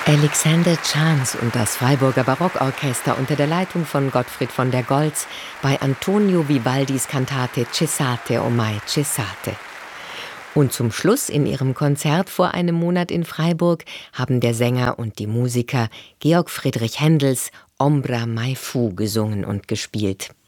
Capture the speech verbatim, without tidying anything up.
Alexander Chance und das Freiburger Barockorchester unter der Leitung von Gottfried von der Goltz bei Antonio Vivaldis Kantate Cessate ormai cessate. Und zum Schluss in ihrem Konzert vor einem Monat in Freiburg haben der Sänger und die Musiker Georg Friedrich Händels Ombra mai fu gesungen und gespielt.